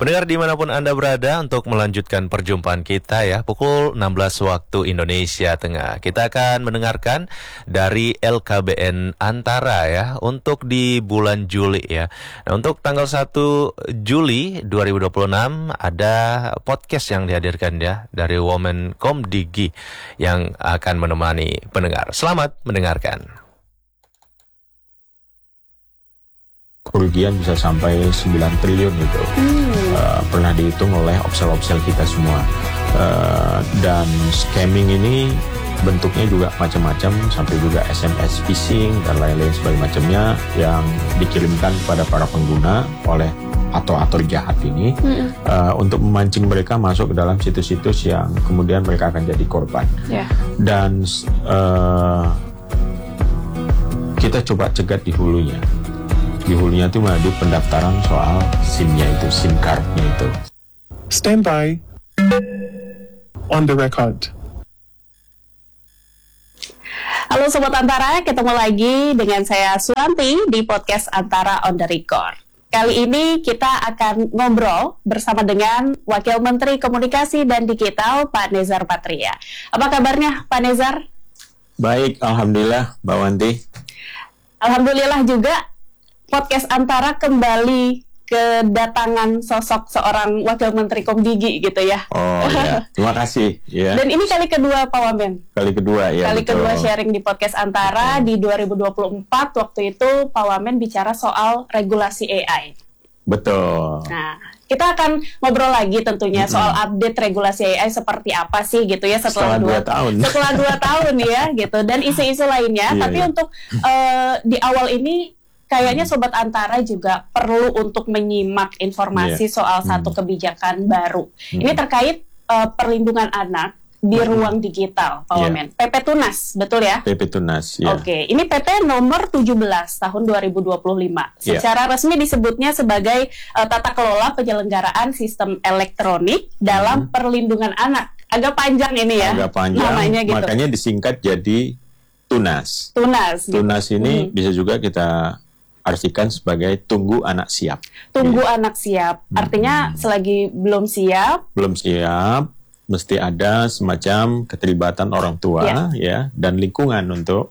Pendengar dimanapun Anda berada, untuk melanjutkan perjumpaan kita ya, pukul 16 waktu Indonesia Tengah. Kita akan mendengarkan dari LKBN Antara ya, untuk di bulan Juli ya. Nah, untuk tanggal 1 Juli 2026 ada podcast yang dihadirkan ya, dari Women Komdigi yang akan menemani pendengar. Selamat mendengarkan. Kerugian bisa sampai 9 triliun itu. Pernah dihitung oleh obsel-obsel kita semua. Dan scamming ini bentuknya juga macam-macam, sampai juga SMS phishing dan lain-lain sebagainya macamnya yang dikirimkan kepada para pengguna oleh ator-ator jahat ini untuk memancing mereka masuk ke dalam situs-situs yang kemudian mereka akan jadi korban. Dan kita coba cegat di hulunya. Di hulunya itu melalui pendaftaran soal SIM-nya itu, SIM card-nya itu. Stand by. On the record. Halo Sobat Antara, ketemu lagi dengan saya Suranti di podcast Antara on the record. Kali ini kita akan ngobrol bersama dengan Wakil Menteri Komunikasi dan Digital Pak Nezar Patria. Apa kabarnya Pak Nezar? Baik, Alhamdulillah Mbak Wanti. Alhamdulillah juga. Podcast Antara kembali kedatangan sosok seorang Wakil Menteri Komdigi gitu ya. Oh ya, terima kasih ya. Dan ini kali kedua Pak Wamen. Kali kedua ya. Kali kedua sharing di Podcast Antara di 2024. Waktu itu Pak Wamen bicara soal regulasi AI. Betul. Nah, kita akan ngobrol lagi tentunya soal update regulasi AI seperti apa sih gitu ya setelah 2 tahun. Setelah 2 tahun ya gitu, dan isu-isu lainnya. Tapi untuk di awal ini kayaknya Sobat Antara juga perlu untuk menyimak informasi soal satu kebijakan baru. Ini terkait perlindungan anak di ruang digital, Pak Wamen. PP Tunas, betul ya? PP Tunas, ya. Oke, ini PP nomor 17 tahun 2025. Secara resmi disebutnya sebagai tata kelola penyelenggaraan sistem elektronik dalam perlindungan anak. Agak panjang ini ya. Agak panjang, namanya gitu. Makanya disingkat jadi Tunas. Tunas. Tunas ini bisa juga kita artikan sebagai tunggu anak siap. Tunggu anak siap. Artinya selagi belum siap, mesti ada semacam keterlibatan orang tua ya dan lingkungan untuk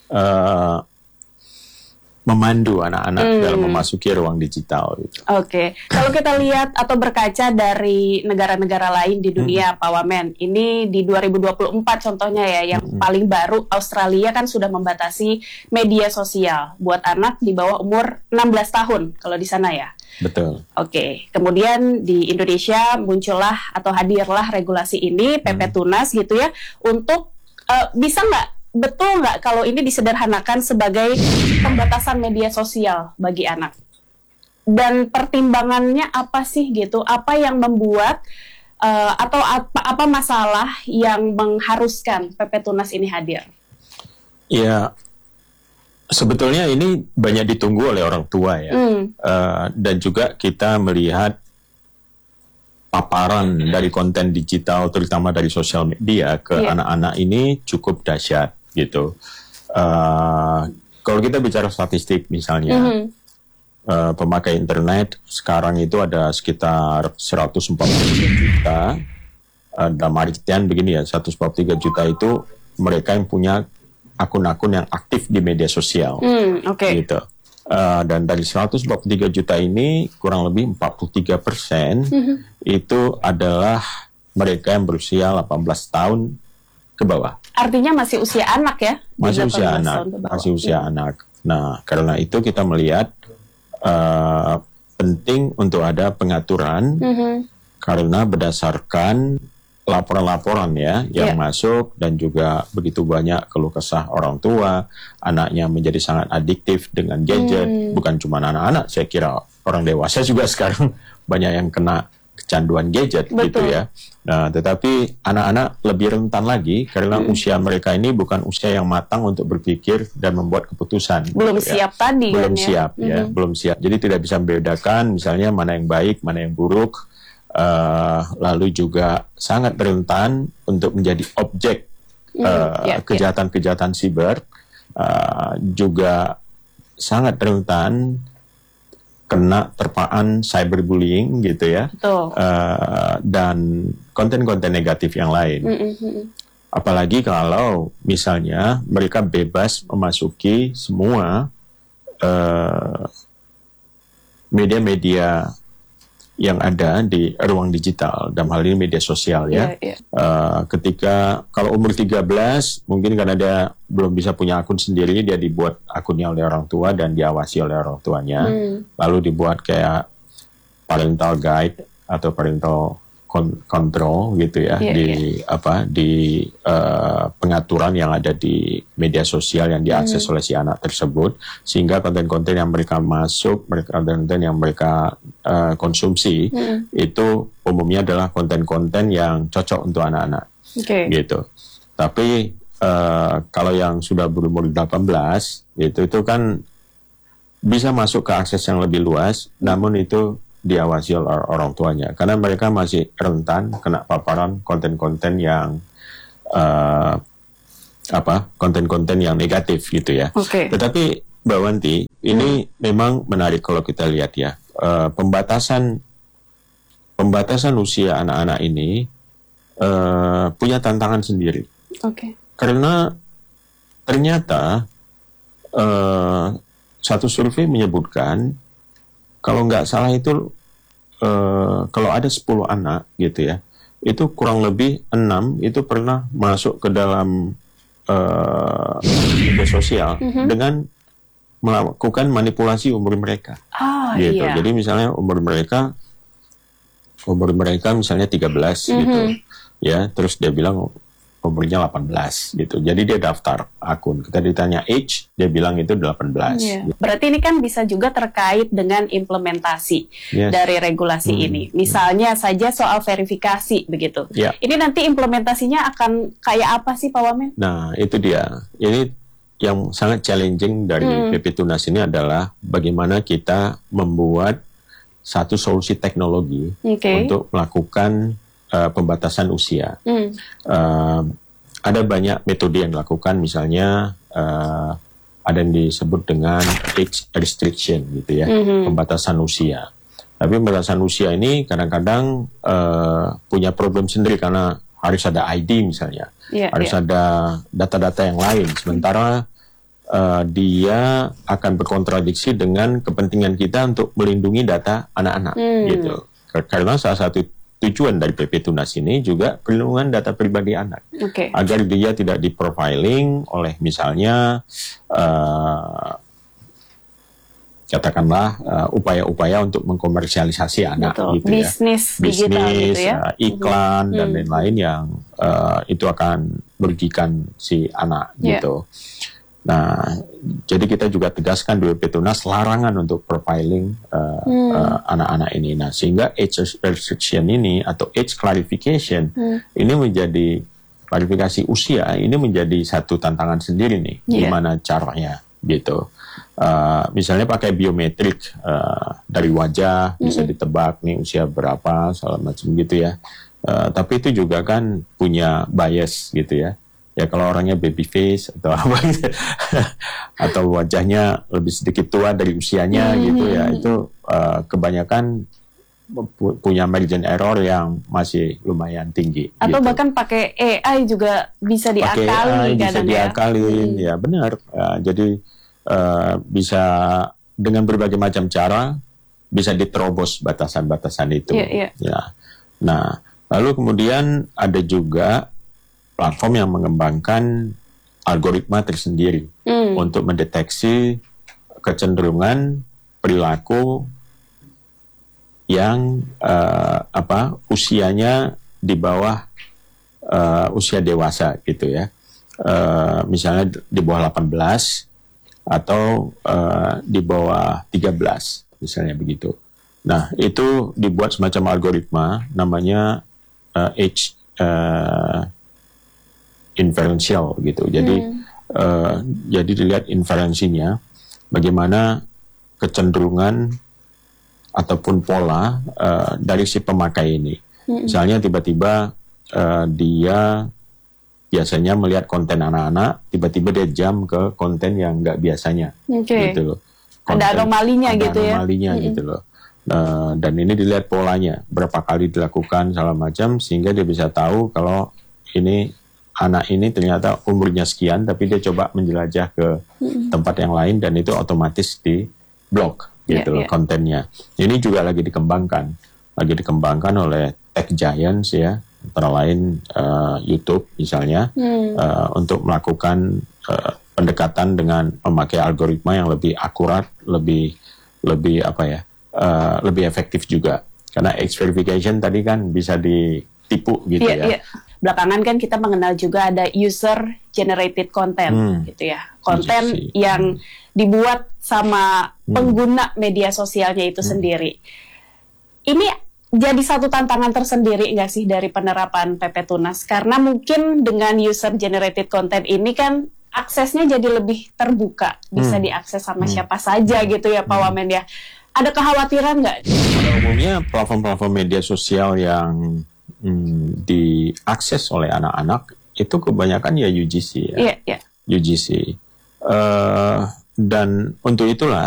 memandu anak-anak dalam memasuki ruang digital. Gitu. Oke. Kalau kita lihat atau berkaca dari negara-negara lain di dunia, Pak Wamen, ini di 2024 contohnya ya, yang paling baru, Australia kan sudah membatasi media sosial buat anak di bawah umur 16 tahun, kalau di sana ya. Betul. Oke. Kemudian di Indonesia muncullah atau hadirlah regulasi ini, PP Tunas gitu ya, untuk bisa betul nggak kalau ini disederhanakan sebagai pembatasan media sosial bagi anak? Dan pertimbangannya apa sih gitu? Apa yang membuat atau apa masalah yang mengharuskan PP Tunas ini hadir? Ya, sebetulnya ini banyak ditunggu oleh orang tua ya. Dan juga kita melihat paparan dari konten digital, terutama dari sosial media ke anak-anak ini cukup dahsyat gitu. Kalau kita bicara statistik misalnya, pemakai internet sekarang itu ada sekitar 143 juta. Dalam artian begini ya, 143 juta itu mereka yang punya akun-akun yang aktif di media sosial. Gitu. Dan dari 143 juta ini kurang lebih 43% itu adalah mereka yang berusia 18 tahun ke bawah. Artinya masih usia anak ya? Masih usia anak. Nah, karena itu kita melihat penting untuk ada pengaturan karena berdasarkan laporan-laporan ya yang masuk dan juga begitu banyak keluh kesah orang tua, anaknya menjadi sangat adiktif dengan gadget. Bukan cuma anak-anak, saya kira orang dewasa juga sekarang banyak yang kena kecanduan gadget. Gitu ya. Nah, tetapi anak-anak lebih rentan lagi karena usia mereka ini bukan usia yang matang untuk berpikir dan membuat keputusan. Belum gitu siap tadi belum kan siap ya, belum siap. Jadi tidak bisa membedakan misalnya mana yang baik, mana yang buruk. Lalu juga sangat rentan untuk menjadi objek kejahatan-kejahatan siber. Juga sangat rentan kena terpaan cyberbullying gitu ya, dan konten-konten negatif yang lain. Apalagi kalau misalnya mereka bebas memasuki semua media-media yang ada di ruang digital, dalam hal ini media sosial ya. Ketika kalau umur 13 mungkin karena dia belum bisa punya akun sendiri, dia dibuat akunnya oleh orang tua dan diawasi oleh orang tuanya, lalu dibuat kayak parental guide atau parental control gitu ya, di pengaturan yang ada di media sosial yang diakses oleh si anak tersebut, sehingga konten-konten yang mereka masuk, konten-konten yang mereka konsumsi itu umumnya adalah konten-konten yang cocok untuk anak-anak, gitu. Tapi kalau yang sudah berumur 18 itu kan bisa masuk ke akses yang lebih luas, namun itu diawasi oleh orang tuanya, karena mereka masih rentan kena paparan konten-konten yang konten-konten yang negatif gitu ya. Tetapi Mbak Wanti, ini memang menarik kalau kita lihat ya, pembatasan usia anak-anak ini punya tantangan sendiri. Karena ternyata satu survei menyebutkan kalau nggak salah itu kalau ada 10 anak gitu ya, itu kurang lebih 6 itu pernah masuk ke dalam media sosial dengan melakukan manipulasi umur mereka. Gitu. Jadi misalnya umur mereka misalnya 13 gitu. Ya, terus dia bilang umurnya 18 gitu. Jadi dia daftar akun. Kita ditanya age, dia bilang itu 18. Berarti ini kan bisa juga terkait dengan implementasi dari regulasi ini. Misalnya saja soal verifikasi begitu. Ini nanti implementasinya akan kayak apa sih Pak Wamen? Nah, itu dia. Ini yang sangat challenging dari PP Tunas ini adalah bagaimana kita membuat satu solusi teknologi untuk melakukan pembatasan usia. Ada banyak metode yang dilakukan, misalnya ada yang disebut dengan age restriction gitu ya, pembatasan usia. Tapi pembatasan usia ini kadang-kadang punya problem sendiri karena harus ada ID misalnya, harus ada data-data yang lain. Sementara dia akan berkontradiksi dengan kepentingan kita untuk melindungi data anak-anak gitu. Karena salah satu tujuan dari PP Tunas ini juga perlindungan data pribadi anak, agar dia tidak diprofiling oleh misalnya katakanlah upaya-upaya untuk mengkomersialisasi anak, gitu bisnis bisnis, gitu ya, iklan dan lain-lain yang itu akan merugikan si anak gitu. Nah, jadi kita juga tegaskan di PP Tunas larangan untuk profiling anak-anak ini. Nah, sehingga age restriction ini atau age clarification ini menjadi klarifikasi usia ini menjadi satu tantangan sendiri nih. Gimana caranya gitu. Misalnya pakai biometrik dari wajah bisa ditebak nih usia berapa, segala macam gitu ya. Tapi itu juga kan punya bias gitu ya. Ya kalau orangnya baby face atau apa gitu, atau wajahnya lebih sedikit tua dari usianya gitu ya, itu kebanyakan punya margin error yang masih lumayan tinggi. Atau gitu. Bahkan pakai AI juga bisa diakali. Pakai AI bisa diakalin, ya benar. Jadi bisa dengan berbagai macam cara bisa diterobos batasan-batasan itu. Ya. Nah, lalu kemudian ada juga platform yang mengembangkan algoritma tersendiri untuk mendeteksi kecenderungan perilaku yang usianya di bawah usia dewasa gitu ya. Misalnya di bawah 18 atau di bawah 13 misalnya begitu. Nah, itu dibuat semacam algoritma namanya age inferential gitu. Jadi dilihat inferensinya bagaimana kecenderungan ataupun pola dari si pemakai ini. Misalnya tiba-tiba dia biasanya melihat konten anak-anak, tiba-tiba dia jump ke konten yang nggak biasanya, gitu. ada anomalinya gitu ya. Anomalinya gitu loh. Dan ini dilihat polanya, berapa kali dilakukan segala macam, sehingga dia bisa tahu kalau ini anak ini ternyata umurnya sekian, tapi dia coba menjelajah ke tempat yang lain, dan itu otomatis di blok gitu loh kontennya. Ini juga lagi dikembangkan oleh tech giants ya, antara lain YouTube misalnya, untuk melakukan pendekatan dengan memakai algoritma yang lebih akurat, lebih efektif juga. Karena age verification tadi kan bisa ditipu gitu ya. Belakangan kan kita mengenal juga ada user generated content gitu ya. Konten yang dibuat sama pengguna media sosialnya itu sendiri. Ini jadi satu tantangan tersendiri nggak sih dari penerapan PP Tunas? Karena mungkin dengan user generated content ini kan aksesnya jadi lebih terbuka, bisa diakses sama siapa saja gitu ya Pak Wamen ya. Ada kekhawatiran nggak? Pada umumnya platform-platform media sosial yang diakses oleh anak-anak itu kebanyakan ya UGC ya. UGC. Dan untuk itulah